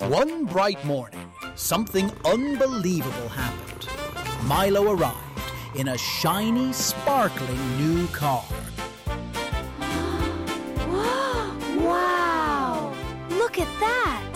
One bright morning, something unbelievable happened. Milo arrived in a shiny, sparkling new car. Wow! Look at that!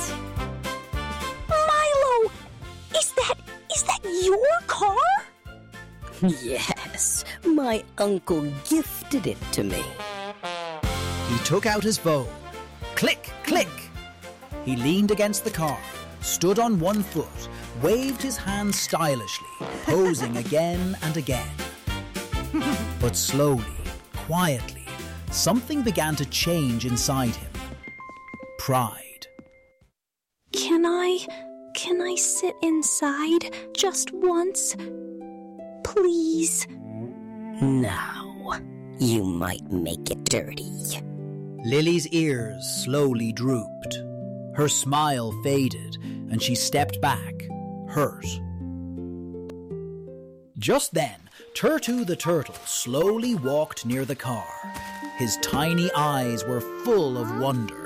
Milo! Is that your car? Yes, my uncle gifted it to me. He took out his phone. Click, click! He leaned against the car, stood on one foot, waved his hand stylishly, posing again and again. But slowly, quietly, something began to change inside him. Pride. Can I sit inside just once? Please? Now, you might make it dirty. Lily's ears slowly drooped. Her smile faded, and she stepped back, hurt. Just then, Turtu the turtle slowly walked near the car. His tiny eyes were full of wonder.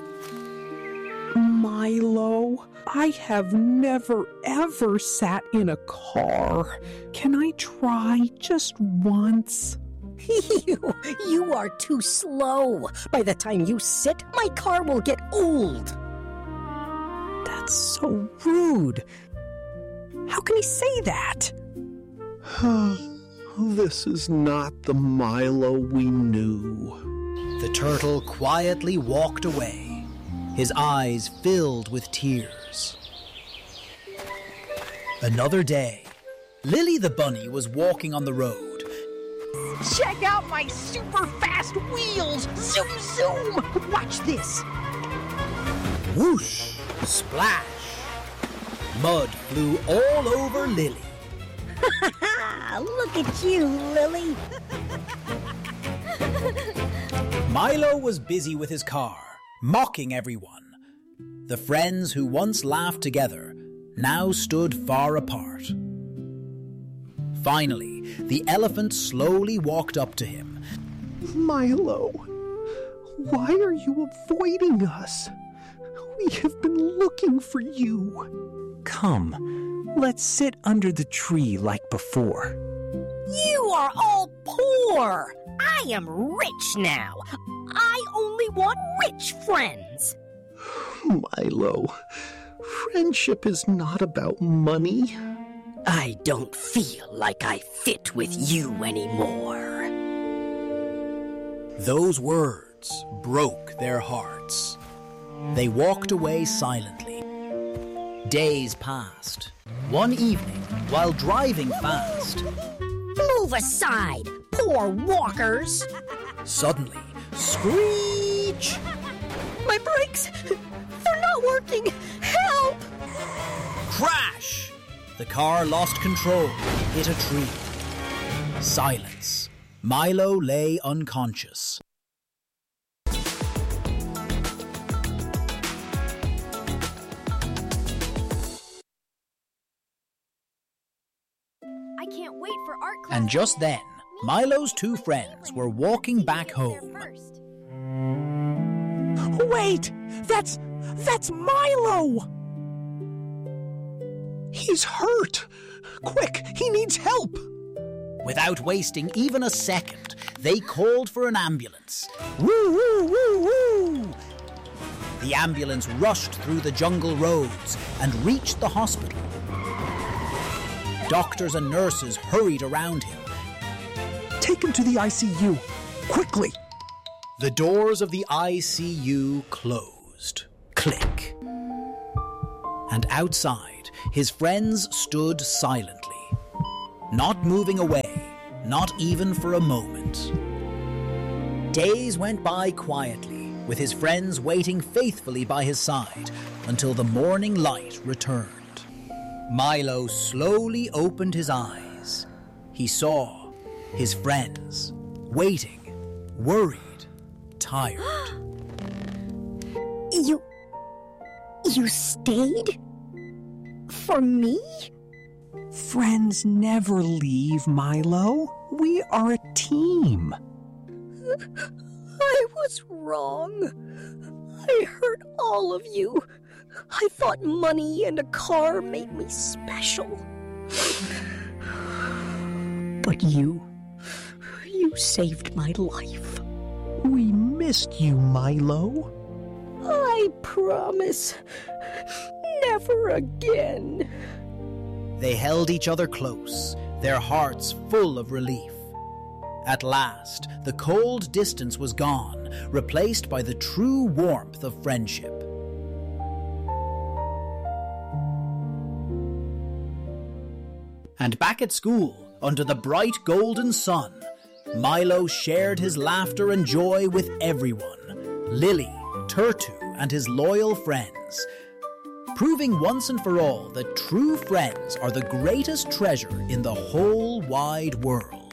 Milo, I have never ever sat in a car. Can I try just once? You are too slow. By the time you sit, my car will get old. That's so rude. How can he say that? This is not the Milo we knew. The turtle quietly walked away, his eyes filled with tears. Another day, Lily the bunny was walking on the road. Check out my super fast wheels! Zoom, zoom! Watch this! Whoosh! Splash! Mud flew all over Lily. Look at you, Lily. Milo was busy with his car, mocking everyone. The friends who once laughed together now stood far apart. Finally, the elephant slowly walked up to him. Milo, why are you avoiding us? We have been looking for you. Come, let's sit under the tree like before. You are all poor. I am rich now. I only want rich friends. Milo, friendship is not about money. I don't feel like I fit with you anymore. Those words broke their hearts. They walked away silently. Days passed. One evening, while driving fast, Move aside, poor walkers. suddenly, screech! My brakes, they're not working. Help! Crash! The car lost control, hit a tree. Silence. Milo lay unconscious. I can't wait for art class. And just then, Milo's two friends were walking back home. Wait! That's Milo! He's hurt. Quick, he needs help. Without wasting even a second, they called for an ambulance. Woo, woo, woo, woo! The ambulance rushed through the jungle roads and reached the hospital. Doctors and nurses hurried around him. Take him to the ICU, quickly! The doors of the ICU closed. Click. And outside, his friends stood silently, not moving away, not even for a moment. Days went by quietly, with his friends waiting faithfully by his side until the morning light returned. Milo slowly opened his eyes. He saw his friends, waiting, worried, tired. You stayed? For me? Friends never leave, Milo. We are a team. I was wrong. I hurt all of you. I thought money and a car made me special. But you saved my life. We missed you, Milo. I promise, never again. They held each other close, their hearts full of relief. At last, the cold distance was gone, replaced by the true warmth of friendship. And back at school, under the bright golden sun, Milo shared his laughter and joy with everyone, Lily, Turtu, and his loyal friends, proving once and for all that true friends are the greatest treasure in the whole wide world.